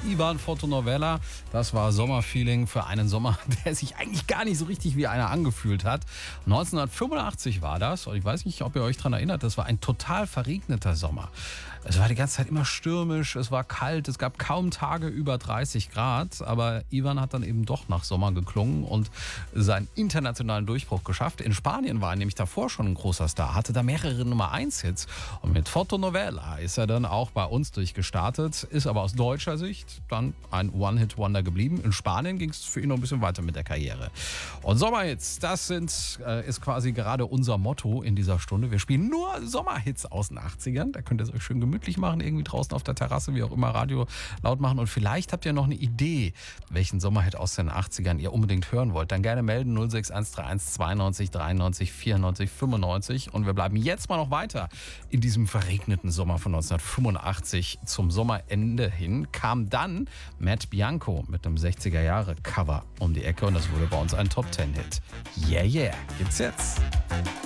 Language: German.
Ivan Fotonovella. Das war Sommerfeeling für einen Sommer, der sich eigentlich gar nicht so richtig wie einer angefühlt hat. 1985 war das und ich weiß nicht, ob ihr euch daran erinnert, das war ein total verregneter Sommer. Es war die ganze Zeit immer stürmisch, es war kalt, es gab kaum Tage über 30 Grad, aber Ivan hat dann eben doch nach Sommer geklungen und seinen internationalen Durchbruch geschafft. In Spanien war er nämlich davor schon ein großer Star, hatte da mehrere Nummer-1-Hits und mit Fotonovella ist er dann auch bei uns durchgestartet, ist aber aus deutscher Sicht dann ein One-Hit-Wonder geblieben. In Spanien ging es für ihn noch ein bisschen weiter mit der Karriere. Und Sommerhits, das ist quasi gerade unser Motto in dieser Stunde. Wir spielen nur Sommerhits aus den 80ern, da könnt ihr es euch schön gemütlich machen, irgendwie draußen auf der Terrasse, wie auch immer, Radio laut machen und vielleicht habt ihr noch eine Idee, welchen Sommerhit aus den 80ern ihr unbedingt hören wollt. Dann gerne melden 06131 92 93 94 95 und wir bleiben jetzt mal noch weiter. In diesem verregneten Sommer von 1985 zum Sommerende hin kam dann Matt Bianco mit einem 60er-Jahre-Cover um die Ecke und das wurde bei uns ein Top-10-Hit. Yeah, yeah, gibt's jetzt.